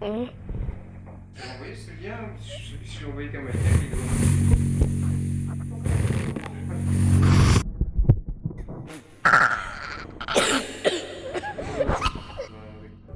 Hum. J'ai envoyé ce lien, je l'ai envoyé comme un lien vidéo.